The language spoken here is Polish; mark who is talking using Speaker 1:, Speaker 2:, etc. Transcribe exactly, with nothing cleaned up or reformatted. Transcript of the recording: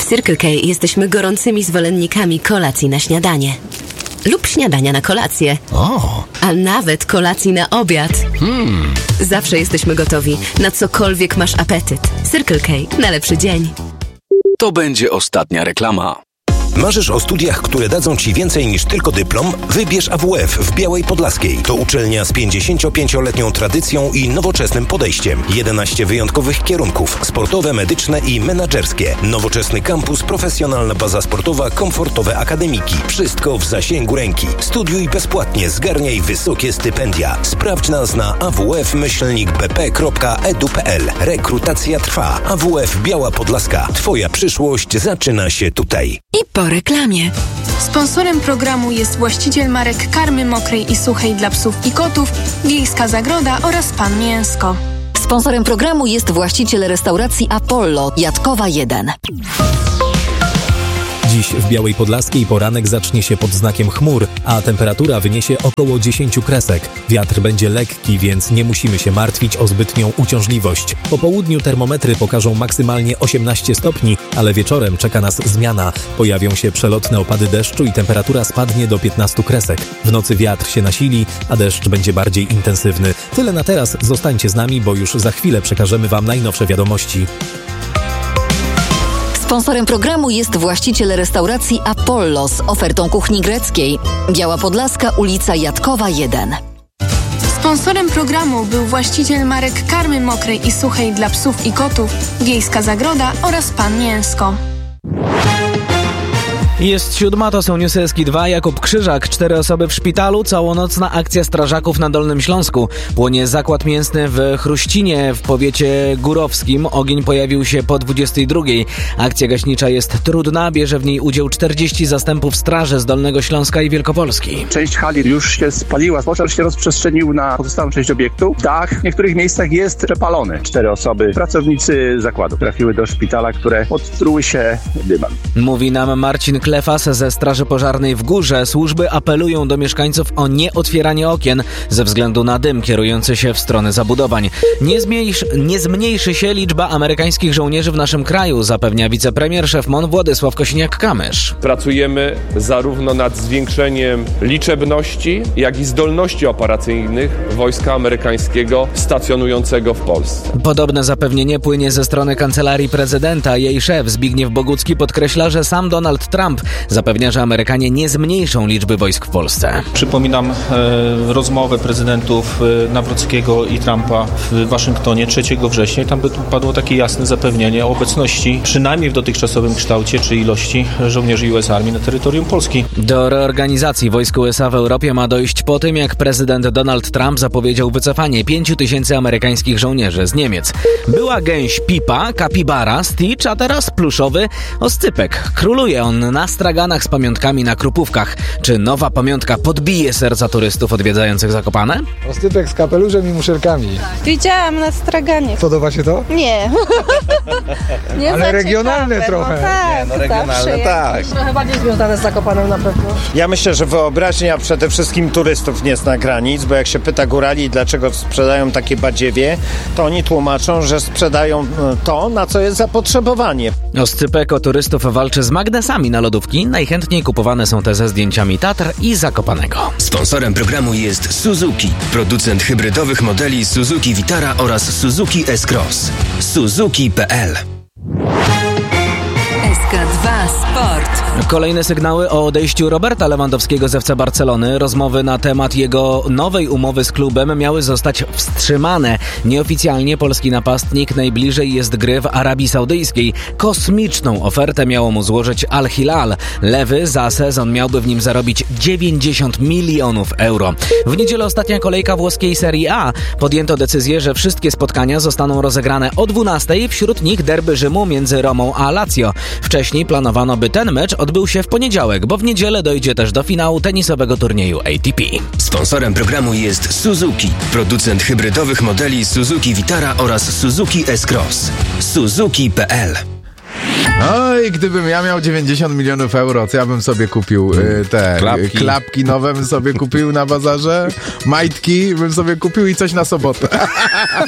Speaker 1: Circle K jesteśmy gorącymi zwolennikami kolacji na śniadanie. Lub śniadania na kolację.
Speaker 2: O.
Speaker 1: A nawet kolacji na obiad.
Speaker 2: Hmm.
Speaker 1: Zawsze jesteśmy gotowi, na cokolwiek masz apetyt. Circle K. Na lepszy dzień.
Speaker 3: To będzie ostatnia reklama.
Speaker 2: Marzysz o studiach, które dadzą Ci więcej niż tylko dyplom? Wybierz A W F w Białej Podlaskiej. To uczelnia z pięćdziesięciopięcioletnią tradycją i nowoczesnym podejściem. jedenaście wyjątkowych kierunków. Sportowe, medyczne i menadżerskie. Nowoczesny kampus, profesjonalna baza sportowa, komfortowe akademiki. Wszystko w zasięgu ręki. Studiuj bezpłatnie, zgarniaj wysokie stypendia. Sprawdź nas na a w f myślnik b p kropka e d u kropka p l. Rekrutacja trwa. A W F Biała Podlaska. Twoja przyszłość zaczyna się tutaj.
Speaker 4: I po reklamie. Sponsorem programu jest właściciel marek karmy mokrej i suchej dla psów i kotów, Wiejska Zagroda oraz Pan Mięsko.
Speaker 5: Sponsorem programu jest właściciel restauracji Apollo, Jatkowa jeden.
Speaker 6: Dziś w Białej Podlaskiej poranek zacznie się pod znakiem chmur, a temperatura wyniesie około dziesięć kresek. Wiatr będzie lekki, więc nie musimy się martwić o zbytnią uciążliwość. Po południu termometry pokażą maksymalnie osiemnaście stopni, ale wieczorem czeka nas zmiana. Pojawią się przelotne opady deszczu i temperatura spadnie do piętnaście kresek. W nocy wiatr się nasili, a deszcz będzie bardziej intensywny. Tyle na teraz, zostańcie z nami, bo już za chwilę przekażemy Wam najnowsze wiadomości.
Speaker 5: Sponsorem programu jest właściciel restauracji Apollo z ofertą kuchni greckiej. Biała Podlaska, ulica Jatkowa jeden.
Speaker 4: Sponsorem programu był właściciel marek karmy mokrej i suchej dla psów i kotów, Wiejska Zagroda oraz Pan Mięsko.
Speaker 7: Jest siódma, to są newsy S K dwa. Jakub Krzyżak, cztery osoby w szpitalu, całonocna akcja strażaków na Dolnym Śląsku. Płonie zakład mięsny w Chruścinie w powiecie górowskim. Ogień pojawił się po dwudziestej drugiej. Akcja gaśnicza jest trudna, bierze w niej udział czterdzieści zastępów straży z Dolnego Śląska i Wielkopolski.
Speaker 8: Część hali już się spaliła, pożar się rozprzestrzenił na pozostałą część obiektu. Dach w niektórych miejscach jest przepalony. Cztery osoby, pracownicy zakładu, trafiły do szpitala, które odtruły się dymem.
Speaker 7: Mówi nam Marcin Klefas ze Straży Pożarnej w Górze. Służby apelują do mieszkańców o nieotwieranie okien ze względu na dym kierujący się w stronę zabudowań. Nie, zmniejsz, nie zmniejszy się liczba amerykańskich żołnierzy w naszym kraju, zapewnia wicepremier szef M O N Władysław Kosiniak-Kamysz.
Speaker 9: Pracujemy zarówno nad zwiększeniem liczebności, jak i zdolności operacyjnych wojska amerykańskiego stacjonującego w Polsce.
Speaker 7: Podobne zapewnienie płynie ze strony Kancelarii Prezydenta. Jej szef Zbigniew Bogucki podkreśla, że sam Donald Trump zapewnia, że Amerykanie nie zmniejszą liczby wojsk w Polsce.
Speaker 10: Przypominam e, rozmowę prezydentów e, Nawrockiego i Trumpa w Waszyngtonie trzeciego września. Tam padło takie jasne zapewnienie o obecności, przynajmniej w dotychczasowym kształcie czy ilości żołnierzy U S Army na terytorium Polski.
Speaker 7: Do reorganizacji wojsk U S A w Europie ma dojść po tym, jak prezydent Donald Trump zapowiedział wycofanie pięciu tysięcy amerykańskich żołnierzy z Niemiec. Była gęś Pipa, kapibara, Stitch, a teraz pluszowy oscypek. Króluje on na straganach z pamiątkami na Krupówkach. Czy nowa pamiątka podbije serca turystów odwiedzających Zakopane?
Speaker 11: Oscypek z kapeluszem i muszelkami.
Speaker 12: Widziałam na straganie.
Speaker 11: Podoba się to?
Speaker 12: Nie. Nie.
Speaker 11: Ale regionalne ciekawe, trochę.
Speaker 12: No tak,
Speaker 13: nie, no regionalne tak.
Speaker 12: Trochę bardziej związane z Zakopanem na pewno.
Speaker 13: Ja myślę, że wyobraźnia przede wszystkim turystów nie zna granic, bo jak się pyta górali, dlaczego sprzedają takie badziewie, to oni tłumaczą, że sprzedają to, na co jest zapotrzebowanie.
Speaker 7: Oscypek o turystów walczy z magnesami na lodówki. Najchętniej kupowane są te ze zdjęciami Tatr i Zakopanego.
Speaker 2: Sponsorem programu jest Suzuki, producent hybrydowych modeli Suzuki Vitara oraz Suzuki S-Cross. Suzuki kropka p l.
Speaker 5: S K dwa Sport.
Speaker 7: Kolejne sygnały o odejściu Roberta Lewandowskiego z F C Barcelony. Rozmowy na temat jego nowej umowy z klubem miały zostać wstrzymane. Nieoficjalnie polski napastnik najbliżej jest gry w Arabii Saudyjskiej. Kosmiczną ofertę miało mu złożyć Al Hilal. Lewy za sezon miałby w nim zarobić dziewięćdziesiąt milionów euro. W niedzielę ostatnia kolejka włoskiej Serie A. Podjęto decyzję, że wszystkie spotkania zostaną rozegrane o dwunastej. Wśród nich derby Rzymu między Romą a Lazio. Wcześniej planowano, by ten mecz odbył się w poniedziałek, bo w niedzielę dojdzie też do finału tenisowego turnieju A T P.
Speaker 2: Sponsorem programu jest Suzuki, producent hybrydowych modeli Suzuki Vitara oraz Suzuki S-Cross. Suzuki kropka p l.
Speaker 14: Oj, gdybym ja miał dziewięćdziesiąt milionów euro, to ja bym sobie kupił y, te
Speaker 6: klapki.
Speaker 14: klapki nowe, bym sobie kupił na bazarze, majtki bym sobie kupił i coś na sobotę.